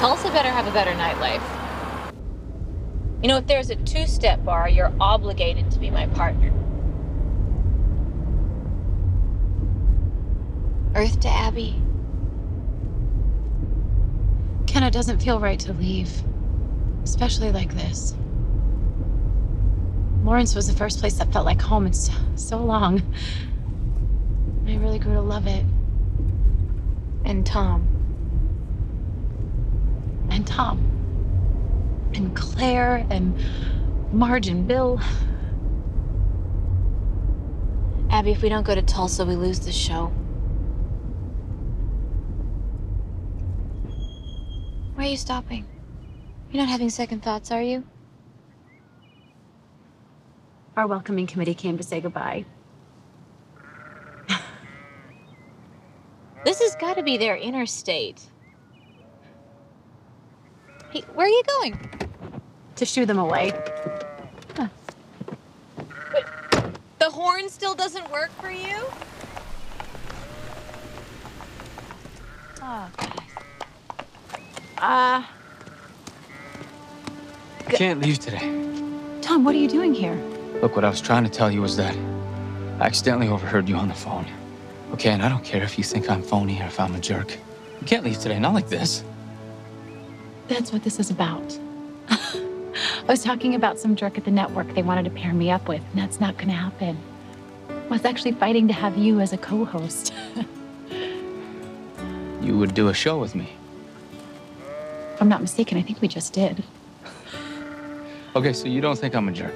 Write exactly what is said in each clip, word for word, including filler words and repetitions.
Tulsa better have a better nightlife. You know, if there's a two-step bar, you're obligated to be my partner. Earth to Abby. Kenna, doesn't feel right to leave, especially like this. Lawrence was the first place that felt like home in so, so long. I really grew to love it. And Tom. And Tom. And Claire and Marge and Bill. Abby, if we don't go to Tulsa, we lose the show. Why are you stopping? You're not having second thoughts, are you? Our welcoming committee came to say goodbye. This has got to be their interstate. Hey, where are you going? To shoo them away. Huh. Wait, the horn still doesn't work for you? Oh, guys. Uh... Can't leave today. Tom, what are you doing here? Look, what I was trying to tell you was that I accidentally overheard you on the phone. Okay, and I don't care if you think I'm phony or if I'm a jerk. You can't leave today, not like this. That's what this is about. I was talking about some jerk at the network they wanted to pair me up with, and that's not gonna happen. I was actually fighting to have you as a co-host. You would do a show with me. If I'm not mistaken, I think we just did. Okay, so you don't think I'm a jerk?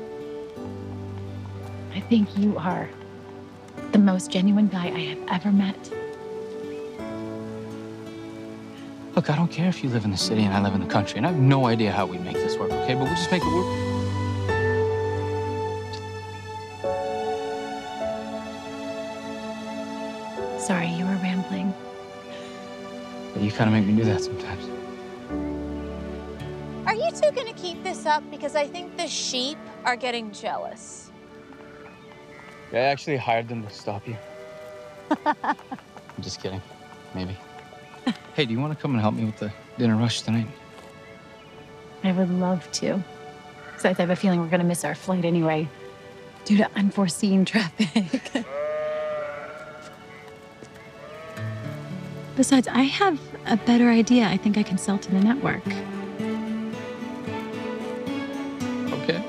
I think you are the most genuine guy I have ever met. Look, I don't care if you live in the city and I live in the country, and I have no idea how we make this work, okay? But we'll just make it work. Sorry, you were rambling. But you kind of make me do that sometimes. Are you two gonna keep this up? Because I think the sheep are getting jealous. I actually hired them to stop you. I'm just kidding. Maybe. Hey, do you want to come and help me with the dinner rush tonight? I would love to. Besides, I have a feeling we're gonna miss our flight anyway, due to unforeseen traffic. Besides, I have a better idea I think I can sell to the network. Okay.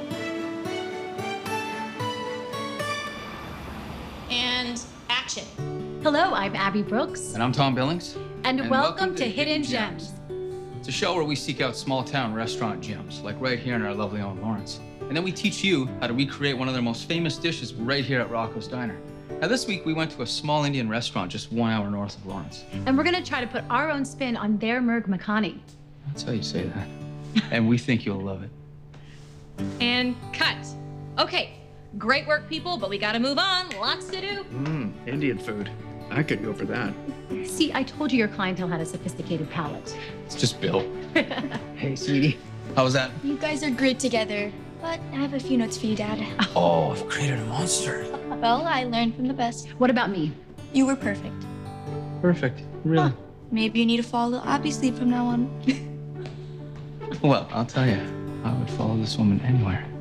And action. Hello, I'm Abby Brooks. And I'm Tom Billings. And, and welcome, welcome to, to Hidden, Hidden Gems. Gems. It's a show where we seek out small-town restaurant gems, like right here in our lovely own Lawrence. And then we teach you how to recreate one of their most famous dishes right here at Rocco's Diner. Now, this week, we went to a small Indian restaurant just one hour north of Lawrence. And we're gonna try to put our own spin on their Merg Makhani. That's how you say that. And we think you'll love it. And cut. Okay, great work, people, but we gotta move on. Lots to do. Mmm, Indian food. I could go for that. See, I told you your clientele had a sophisticated palate. It's just Bill. Hey, sweetie. How was that? You guys are great together, but I have a few notes for you, Dad. Oh, I've created a monster. Well, I learned from the best. What about me? You were perfect. Perfect. Really? Huh. Maybe you need to follow Abby's lead from now on. Well, I'll tell you, I would follow this woman anywhere.